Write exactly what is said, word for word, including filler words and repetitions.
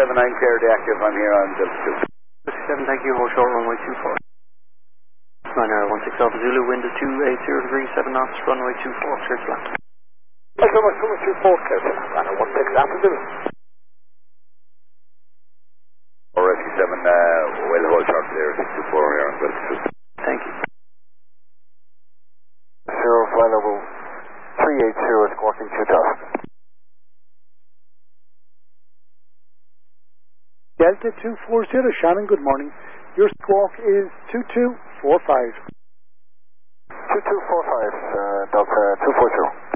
seven nine, clear the active. I'm here on Delta two. seven, thank you, hold short runway two four. nine hour one six Alpha Zulu, wind is two eight zero degrees, seven knots, runway two four, clear to land. Thank you very much, runway two four, clear to land. Runway one six Alpha Zulu. Or F seven, uh, well, hold short clear, six two four here on Delta two. Thank you. Zero, fly level three eight zero, squawking two thousand. Delta two four zero, Shannon, good morning. Your squawk is two two four five. two two four five, uh, Delta two four zero.